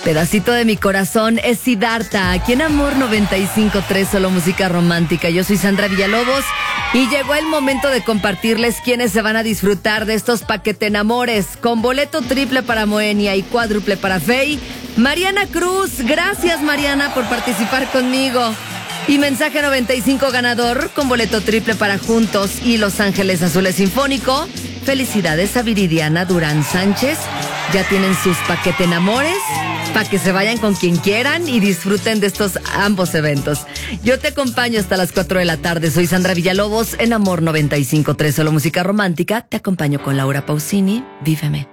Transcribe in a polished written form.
Pedacito de mi corazón es Siddhartha, aquí en Amor 95.3, solo música romántica. Yo soy Sandra Villalobos y llegó el momento de compartirles quiénes se van a disfrutar de estos paquete enamores con boleto triple para Moenia y cuádruple para Fey. Mariana Cruz, gracias Mariana por participar conmigo. Y mensaje 95 ganador con boleto triple para Juntos y Los Ángeles Azules Sinfónico. Felicidades a Viridiana Durán Sánchez. Ya tienen sus paquete enamores para que se vayan con quien quieran y disfruten de estos ambos eventos. Yo te acompaño hasta las 4 de la tarde. Soy Sandra Villalobos en Amor 95.3, solo música romántica. Te acompaño con Laura Pausini. Víveme.